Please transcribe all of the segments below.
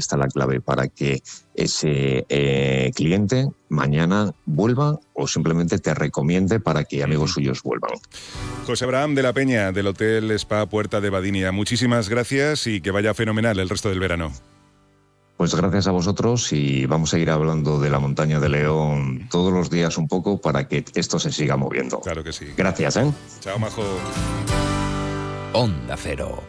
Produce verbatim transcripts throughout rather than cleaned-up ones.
está la clave para que ese eh, cliente mañana vuelva o simplemente te recomiende para que amigos suyos vuelvan. José Abraham de la Peña, del Hotel Spa Puerta de Badinia, muchísimas gracias y que vaya fenomenal el resto del verano. Pues gracias a vosotros y vamos a ir hablando de la montaña de León todos los días un poco para que esto se siga moviendo. Claro que sí. Gracias, ¿eh? Chao, Majo. Onda Cero.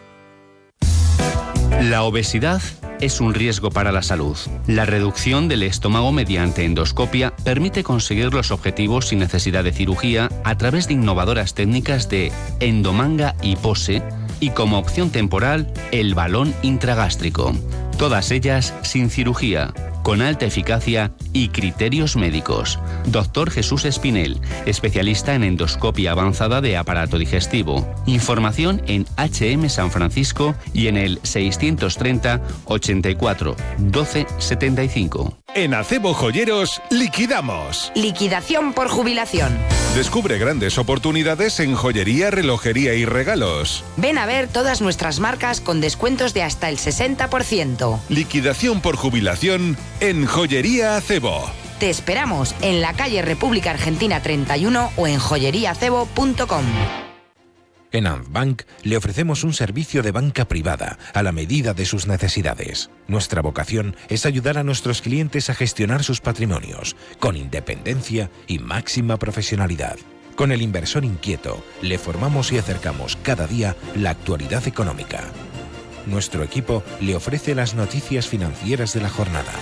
La obesidad es un riesgo para la salud. La reducción del estómago mediante endoscopia permite conseguir los objetivos sin necesidad de cirugía a través de innovadoras técnicas de endomanga y pose y como opción temporal el balón intragástrico. Todas ellas sin cirugía, con alta eficacia y criterios médicos. Doctor Jesús Espinel, especialista en endoscopia avanzada de aparato digestivo. Información en H M San Francisco y en el seiscientos treinta, ochenta y cuatro, doce setenta y cinco. En Acebo Joyeros, liquidamos. Liquidación por jubilación. Descubre grandes oportunidades en joyería, relojería y regalos. Ven a ver todas nuestras marcas con descuentos de hasta el sesenta por ciento. Liquidación por jubilación en Joyería Acebo. Te esperamos en la calle República Argentina treinta y uno o en joyería acebo punto com. En Antbank le ofrecemos un servicio de banca privada a la medida de sus necesidades. Nuestra vocación es ayudar a nuestros clientes a gestionar sus patrimonios con independencia y máxima profesionalidad. Con el inversor inquieto, le formamos y acercamos cada día la actualidad económica. Nuestro equipo le ofrece las noticias financieras de la jornada.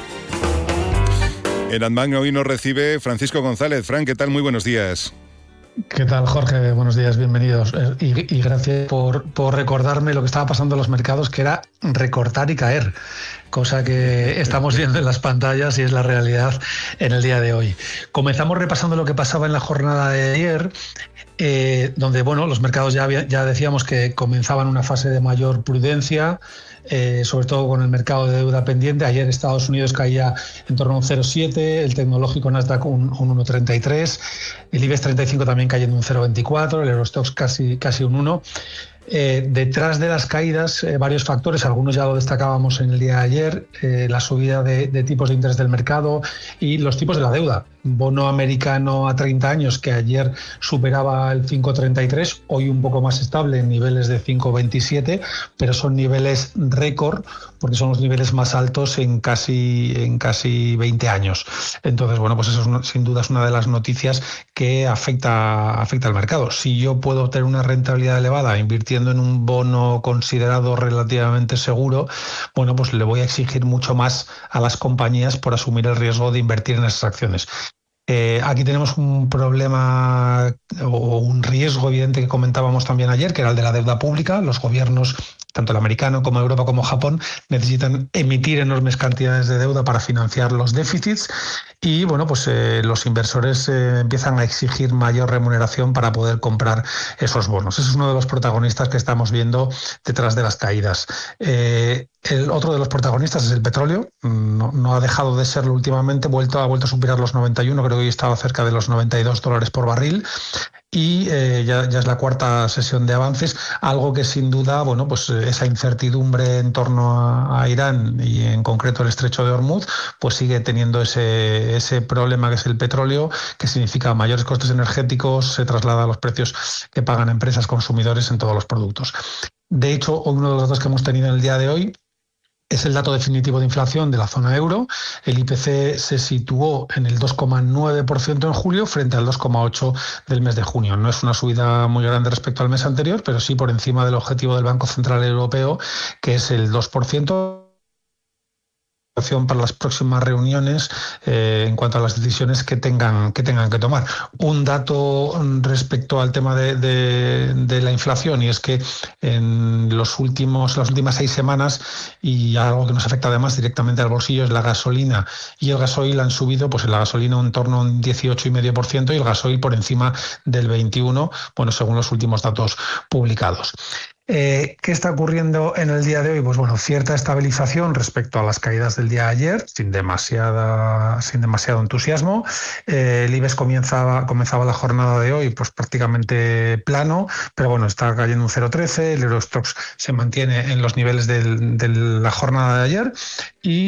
En Antbank hoy nos recibe Francisco González. Fran, ¿qué tal? Muy buenos días. ¿Qué tal, Jorge? Buenos días, bienvenidos. Y, y gracias por, por recordarme lo que estaba pasando en los mercados, que era recortar y caer, cosa que estamos viendo en las pantallas y es la realidad en el día de hoy. Comenzamos repasando lo que pasaba en la jornada de ayer, eh, donde bueno, los mercados ya, había, ya decíamos que comenzaban una fase de mayor prudencia, Eh, sobre todo con el mercado de deuda pendiente. Ayer Estados Unidos caía en torno a un cero coma siete, el tecnológico Nasdaq un, un uno coma treinta y tres, el IBEX treinta y cinco también cayendo un cero coma veinticuatro, el Eurostoxx casi, casi un uno. Eh, detrás de las caídas, eh, varios factores, algunos ya lo destacábamos en el día de ayer, eh, la subida de, de tipos de interés del mercado y los tipos de la deuda. Bono americano a treinta años que ayer superaba el cinco coma treinta y tres, hoy un poco más estable en niveles de cinco coma veintisiete, pero son niveles récord porque son los niveles más altos en casi, en casi veinte años. Entonces, bueno, pues eso es una, sin duda es una de las noticias que afecta, afecta al mercado. Si yo puedo obtener una rentabilidad elevada invirtiendo en un bono considerado relativamente seguro, bueno, pues le voy a exigir mucho más a las compañías por asumir el riesgo de invertir en esas acciones. Eh, aquí tenemos un problema o un riesgo evidente que comentábamos también ayer, que era el de la deuda pública. Los gobiernos, tanto el americano como Europa como Japón, necesitan emitir enormes cantidades de deuda para financiar los déficits y bueno, pues eh, los inversores eh, empiezan a exigir mayor remuneración para poder comprar esos bonos. Ese es uno de los protagonistas que estamos viendo detrás de las caídas. Eh, El otro de los protagonistas es el petróleo, no, no ha dejado de serlo últimamente, vuelto, ha vuelto a superar los noventa y uno, creo que hoy estaba cerca de los noventa y dos dólares por barril y eh, ya, ya es la cuarta sesión de avances, algo que sin duda, bueno, pues esa incertidumbre en torno a, a Irán y en concreto el estrecho de Hormuz, pues sigue teniendo ese, ese problema que es el petróleo, que significa mayores costes energéticos, se traslada a los precios que pagan empresas consumidores en todos los productos. De hecho, uno de los datos que hemos tenido en el día de hoy es el dato definitivo de inflación de la zona euro. El I P C se situó en el dos coma nueve por ciento en julio frente al dos coma ocho por ciento del mes de junio. No es una subida muy grande respecto al mes anterior, pero sí por encima del objetivo del Banco Central Europeo, que es el dos por ciento. Para las próximas reuniones eh, en cuanto a las decisiones que tengan que tengan que tomar. Un dato respecto al tema de, de, de la inflación, y es que en los últimos las últimas seis semanas, y algo que nos afecta además directamente al bolsillo, es la gasolina y el gasoil han subido, pues la gasolina en torno a un dieciocho coma cinco por ciento y el gasoil por encima del veintiuno por ciento, bueno, según los últimos datos publicados. Eh, ¿Qué está ocurriendo en el día de hoy? Pues bueno, cierta estabilización respecto a las caídas del día de ayer, sin demasiada, sin demasiado entusiasmo. Eh, el IBEX comenzaba, comenzaba la jornada de hoy pues prácticamente plano, pero bueno, está cayendo un cero coma trece, el Eurostoxx se mantiene en los niveles del, de la jornada de ayer y